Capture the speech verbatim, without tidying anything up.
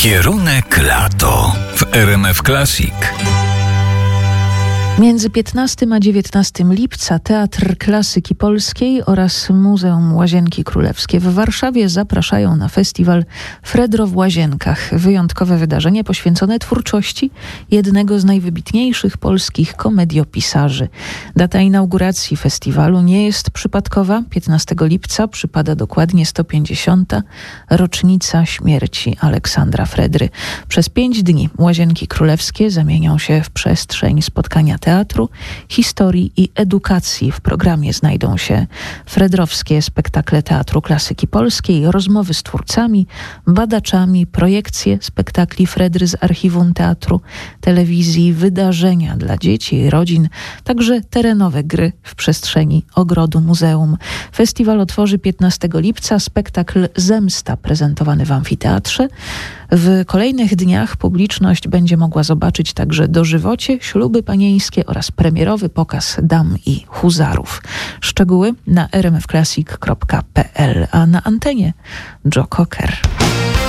Kierunek lato w R M F Classic. Między piętnastym a dziewiętnastym lipca Teatr Klasyki Polskiej oraz Muzeum Łazienki Królewskie w Warszawie zapraszają na festiwal Fredro w Łazienkach. Wyjątkowe wydarzenie poświęcone twórczości jednego z najwybitniejszych polskich komediopisarzy. Data inauguracji festiwalu nie jest przypadkowa. piętnastego lipca przypada dokładnie sto pięćdziesiąta rocznica śmierci Aleksandra Fredry. Przez pięć dni Łazienki Królewskie zamienią się w przestrzeń spotkania teatru, historii i edukacji. W programie znajdą się fredrowskie spektakle Teatru Klasyki Polskiej, rozmowy z twórcami, badaczami, projekcje spektakli Fredry z archiwum teatru, telewizji, wydarzenia dla dzieci i rodzin, także terenowe gry w przestrzeni ogrodu muzeum. Festiwal otworzy piętnastego lipca spektakl Zemsta prezentowany w amfiteatrze. W kolejnych dniach publiczność będzie mogła zobaczyć także dożywocie, śluby panieńskie oraz premierowy pokaz dam i huzarów. Szczegóły na r m f classic kropka p l, a na antenie Joe Cocker.